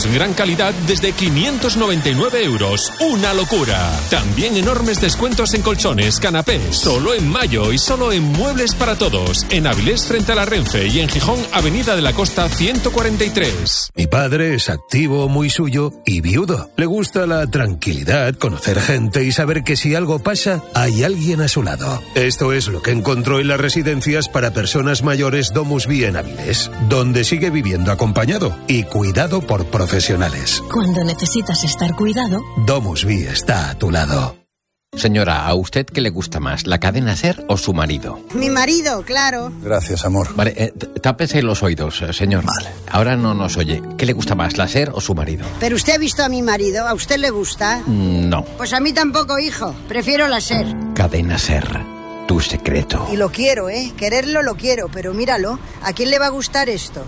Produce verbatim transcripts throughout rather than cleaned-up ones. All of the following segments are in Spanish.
Gran calidad desde quinientos noventa y nueve euros. ¡Una locura! También enormes descuentos en colchones, canapés. Solo en mayo y solo en Muebles para Todos. En Avilés frente a la Renfe y en Gijón, Avenida de la Costa ciento cuarenta y tres. Mi padre es activo, muy suyo y viudo. Le gusta la tranquilidad, conocer gente y saber que si algo pasa, hay alguien a su lado. Esto es lo que encontró en las residencias para personas mayores Domus Vi en Avilés, donde sigue viviendo acompañado y cuidado por profesionales. Cuando necesitas estar cuidado, Domus Vi está a tu lado. Señora, ¿a usted qué le gusta más, la cadena SER o su marido? Mi marido, claro. Gracias, amor. Vale, eh, tápese los oídos, señor. Vale. Ahora no nos oye. ¿Qué le gusta más, la SER o su marido? Pero usted ha visto a mi marido, ¿a usted le gusta? Mm, no. Pues a mí tampoco, hijo. Prefiero la SER. Cadena SER, tu secreto. Y lo quiero, ¿eh? Quererlo lo quiero, pero míralo. ¿A quién le va a gustar esto?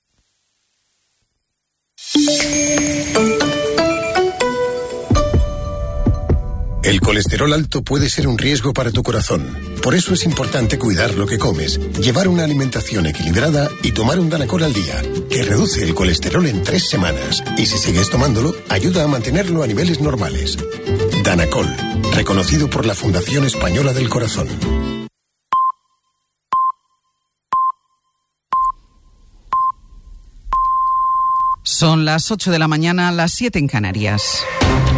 El colesterol alto puede ser un riesgo para tu corazón. Por eso es importante cuidar lo que comes, llevar una alimentación equilibrada y tomar un Danacol al día, que reduce el colesterol en tres semanas. Y si sigues tomándolo, ayuda a mantenerlo a niveles normales. Danacol, reconocido por la Fundación Española del Corazón. Son las ocho de la mañana, las siete en Canarias.